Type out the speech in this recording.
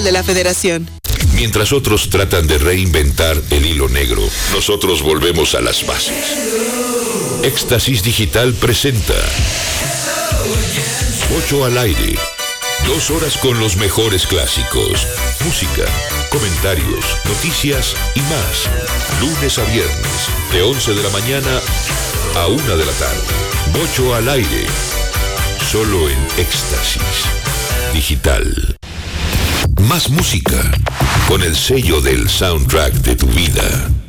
de la Federación. Mientras otros tratan de reinventar el hilo negro, nosotros volvemos a las bases. Éxtasis Digital presenta 8 al aire. 2 horas con los mejores clásicos, música, comentarios, noticias y más. Lunes a viernes, de 11 de la mañana a 1 de la tarde. 8 al aire. Solo en Éxtasis Digital. Más música con el sello del soundtrack de tu vida.